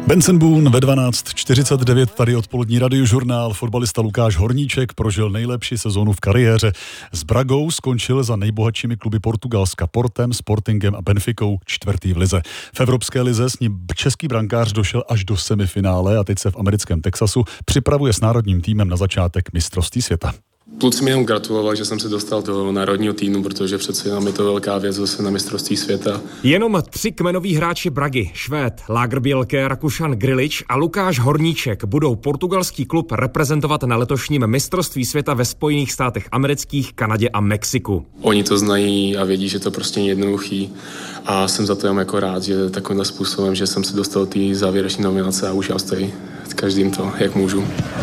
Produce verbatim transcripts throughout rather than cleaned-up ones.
Benson Boone ve dvanáct čtyřicet devět tady odpolední radiožurnál. Fotbalista Lukáš Horníček prožil nejlepší sezónu v kariéře. S Bragou skončil za nejbohatšími kluby Portugalska Portem, Sportingem a Benficou čtvrtý v lize. V Evropské lize s ním český brankář došel až do semifinále a teď se v americkém Texasu připravuje s národním týmem na začátek mistrovství světa. Kluci mi jenom gratulovali, že jsem se dostal do národního týmu, protože přece jenom je to velká věc zase na mistrovství světa. Jenom tři kmenoví hráči Bragy, Švéd, Lagerbielke, Rakušan Grilič a Lukáš Horníček budou portugalský klub reprezentovat na letošním mistrovství světa ve Spojených státech amerických, Kanadě a Mexiku. Oni to znají a vědí, že to prostě není jednoduchý a jsem za to jen jako rád, že takovýmhle způsobem, že jsem se dostal do té závěrečné nominace a už já stojí každým to, jak můžu.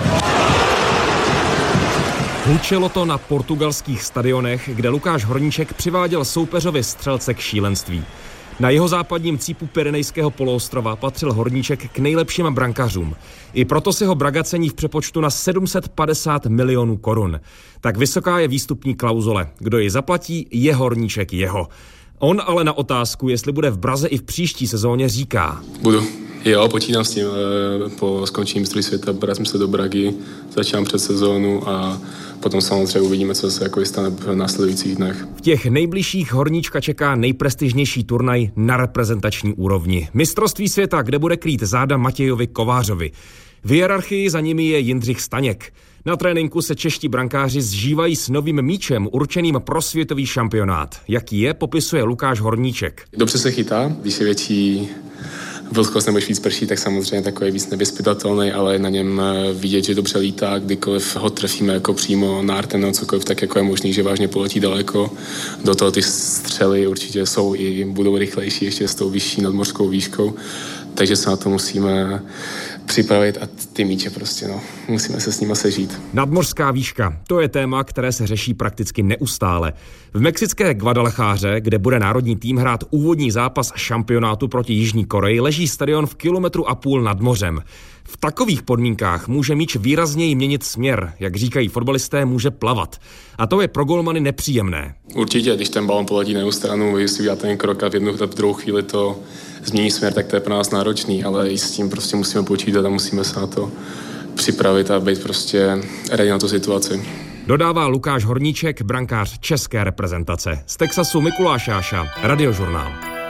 Hučelo to na portugalských stadionech, kde Lukáš Horníček přiváděl soupeřovi střelce k šílenství. Na jeho západním cípu Pyrenejského poloostrova patřil Horníček k nejlepším brankařům. I proto si ho Braga cení v přepočtu na sedm set padesát milionů korun. Tak vysoká je výstupní klauzule. Kdo ji zaplatí, je Horníček jeho. On ale na otázku, jestli bude v Braze i v příští sezóně, říká: Budu. Jo, počítám s tím, po skončení mistrovství světa vrátím se do Bragy, začínám před sezónu a potom samozřejmě uvidíme, co se jako stane v následujících dnech. V těch nejbližších Horníčka čeká nejprestižnější turnaj na reprezentační úrovni. Mistrovství světa, kde bude krýt záda Matějovi Kovářovi. V hierarchii za nimi je Jindřich Staněk. Na tréninku se čeští brankáři zžívají s novým míčem určeným pro světový šampionát. Jaký je, popisuje Lukáš Horníček. Dobře se chytá, když je větší vlhkost nebo víc prší, tak samozřejmě takový víc nevyzpytatelný, ale na něm vidět, že dobře lítá, kdykoliv ho trefíme jako přímo na artem nebo cokoliv, tak jako je možný, že vážně poletí daleko. Do toho ty střely určitě jsou i budou rychlejší ještě s tou vyšší nadmořskou výškou, takže se na to musíme připravit a ty míče prostě, no, musíme se s nima sežít. Nadmořská výška, to je téma, které se řeší prakticky neustále. V mexické Guadalajáře, kde bude národní tým hrát úvodní zápas šampionátu proti Jižní Koreji, leží stadion v kilometru a půl nad mořem. V takových podmínkách může míč výrazněji měnit směr, jak říkají fotbalisté, může plavat. A to je pro golmany nepříjemné. Určitě, když ten balon poletí na jednu stranu, jestli uděláte ten krok a v jednu v druhou chvíli to změní směr, tak to je pro nás náročný, ale i s tím prostě musíme počítat a musíme se na to připravit a být prostě ready na tu situaci. Dodává Lukáš Horníček, brankář české reprezentace. Z Texasu Mikuláš Jáša, Radiožurnál.